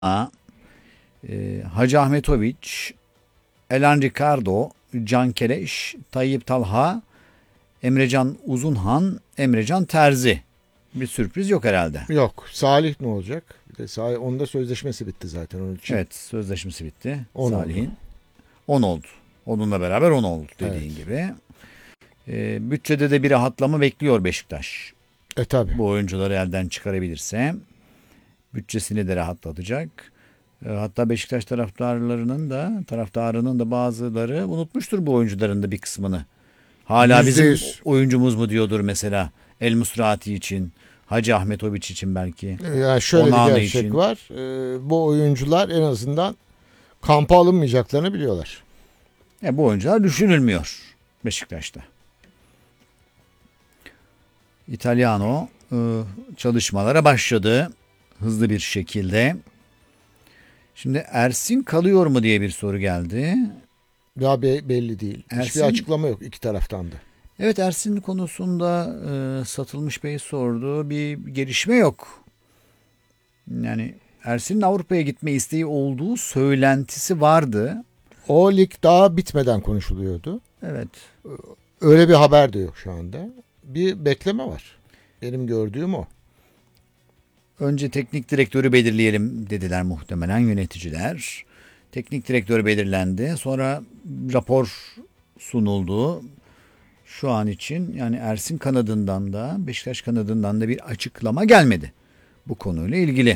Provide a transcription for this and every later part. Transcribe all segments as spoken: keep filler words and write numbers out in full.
e, Hacı Ahmetoviç, Elan Ricardo, Can Keleş, Tayyip Talha, Emrecan Uzunhan, Emrecan Terzi. Bir sürpriz yok herhalde. Yok. Salih ne olacak? Bir de Salih, onun da sözleşmesi bitti zaten onun için. Evet, sözleşmesi bitti. on Salih'in. oldu. on oldu. Onunla beraber on oldu dediğin Evet. gibi. E, bütçede de bir rahatlama bekliyor Beşiktaş. E tabi. Bu oyuncuları elden çıkarabilirse bütçesini de rahatlatacak. E, hatta Beşiktaş taraftarlarının da taraftarının da bazıları unutmuştur bu oyuncuların da bir kısmını. Hala Yüzde bizim yüz. oyuncumuz mu diyordur mesela. El Musrati için, Hacı Ahmetoviç için belki. Yani şöyle Onana bir gerçek için. var. Ee, bu oyuncular en azından kampa alınmayacaklarını biliyorlar. E, bu oyuncular düşünülmüyor Beşiktaş'ta. Italiano e, çalışmalara başladı hızlı bir şekilde. Şimdi Ersin kalıyor mu diye bir soru geldi. Daha be- belli değil. Ersin- Hiçbir açıklama yok iki taraftan da. Evet, Ersin konusunda e, Satılmış Bey sordu. Bir gelişme yok. Yani Ersin'in Avrupa'ya gitme isteği olduğu söylentisi vardı. O lig daha bitmeden konuşuluyordu. Evet. Öyle bir haber de yok şu anda. Bir bekleme var. Benim gördüğüm o. Önce teknik direktörü belirleyelim dediler muhtemelen yöneticiler. Teknik direktör belirlendi. Sonra rapor sunuldu. Şu an için yani Ersin kanadından da Beşiktaş kanadından da bir açıklama gelmedi bu konuyla ilgili.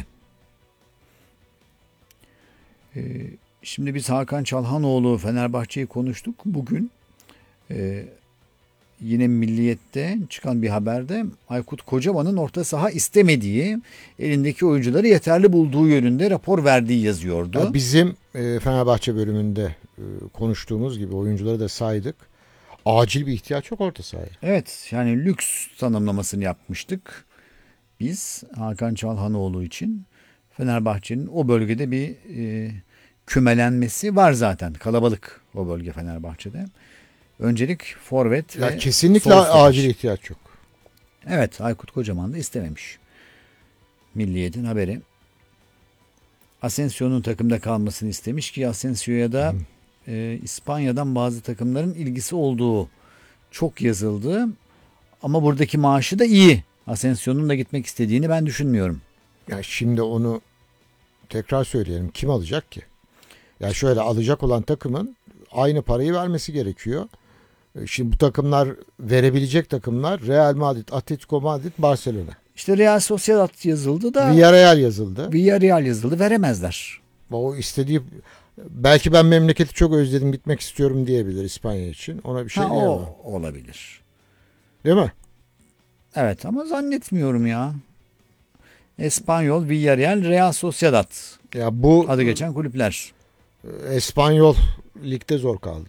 Ee, şimdi biz Hakan Çalhanoğlu Fenerbahçe'yi konuştuk. Bugün e, yine Milliyet'te çıkan bir haberde Aykut Kocaman'ın orta saha istemediği, elindeki oyuncuları yeterli bulduğu yönünde rapor verdiği yazıyordu. Ya bizim e, Fenerbahçe bölümünde e, konuştuğumuz gibi oyuncuları da saydık. Acil bir ihtiyaç yok orta sahaya. Evet, yani lüks tanımlamasını yapmıştık biz Hakan Çalhanoğlu için. Fenerbahçe'nin o bölgede bir e, kümelenmesi var zaten. Kalabalık o bölge Fenerbahçe'de. Öncelik forvet Ya ve kesinlikle sol stoper. acil ihtiyaç yok. Evet, Aykut Kocaman da istememiş. Milliyet'in haberi. Asensio'nun takımda kalmasını istemiş ki Asensio'ya da e, İspanya'dan bazı takımların ilgisi olduğu çok yazıldı. Ama buradaki maaşı da iyi. Asensio'nun da gitmek istediğini ben düşünmüyorum. Ya şimdi onu tekrar söyleyelim. Kim alacak ki? Ya şöyle, alacak olan takımın aynı parayı vermesi gerekiyor. Şimdi bu takımlar, verebilecek takımlar Real Madrid, Atletico Madrid, Barcelona. İşte Real Sociedad yazıldı da Villarreal yazıldı. Villarreal yazıldı. Veremezler. O istediği, belki ben memleketi çok özledim, gitmek istiyorum diyebilir İspanya için. Ona bir şey Ha, diyemem. o olabilir. Değil mi? Evet ama zannetmiyorum ya. Espanyol, Villarreal, Real Sociedad. Ya bu Adı geçen kulüpler. Espanyol ligde zor kaldı.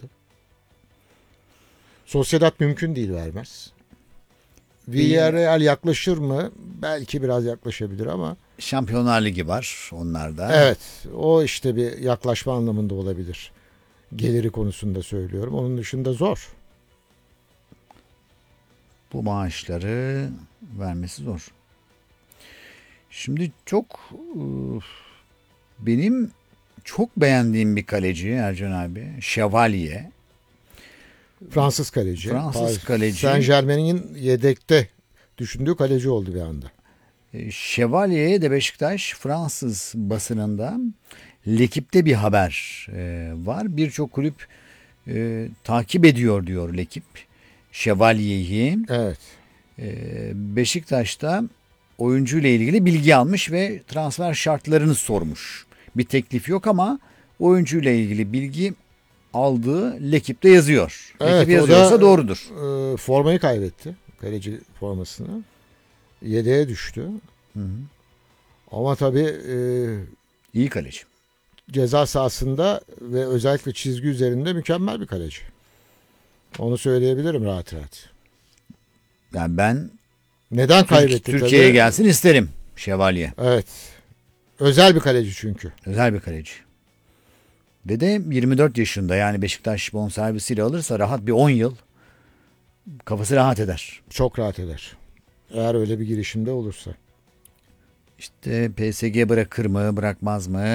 Sociedad mümkün değil, vermez. Villarreal yaklaşır mı? Belki biraz yaklaşabilir ama. Şampiyonlar Ligi var onlarda. Evet, o işte bir yaklaşma anlamında olabilir. Geliri konusunda söylüyorum. Onun dışında zor. Bu maaşları vermesi zor. Şimdi çok ıı, benim çok beğendiğim bir kaleci Ercan abi. Şövalye. Fransız kaleci. Fransız Paris kaleci. Saint Germain'in yedekte düşündüğü kaleci oldu bir anda. E, Şövalye'ye de Beşiktaş Fransız basınında L'Équipe'de bir haber e, var. Birçok kulüp e, takip ediyor diyor L'Équipe. Şövalye'yi. Evet. E, Beşiktaş'ta oyuncu ile ilgili bilgi almış ve transfer şartlarını sormuş. Bir teklif yok ama oyuncu ile ilgili bilgi aldığı L'Équipe'de yazıyor. Evet, L'Équipe o yazıyorsa da, doğrudur. E, formayı kaybetti. Kaleci formasını. Yedeğe düştü. Hı hı. Ama tabii e, İyi kaleci. ceza sahasında ve özellikle çizgi üzerinde mükemmel bir kaleci. Onu söyleyebilirim rahat rahat. Yani ben Neden kaybetti Türk- Türkiye'ye tabii? gelsin isterim Şövalye. Evet. Özel bir kaleci çünkü. Özel bir kaleci. Ve de yirmi dört yaşında, yani Beşiktaş bonservisiyle alırsa rahat bir on yıl kafası rahat eder. Çok rahat eder. Eğer öyle bir girişimde olursa. İşte P S G bırakır mı, bırakmaz mı?